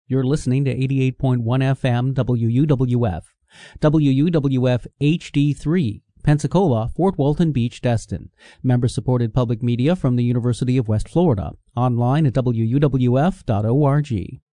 You're listening to 88.1 FM WUWF, WUWF HD3, Pensacola, Fort Walton Beach, Destin. Member-supported public media from the University of West Florida. Online at wuwf.org.